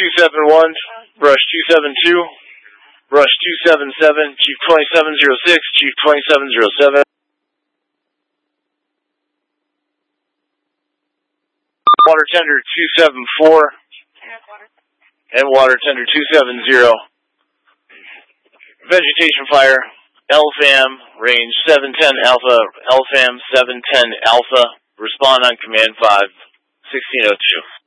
271, Brush 272, Brush 277, Chief 2706, Chief 2707. Water Tender 274 and Water Tender 270. Vegetation Fire, LFAM, range 710 Alpha, LFAM 710 Alpha. Respond on command 5, 1602.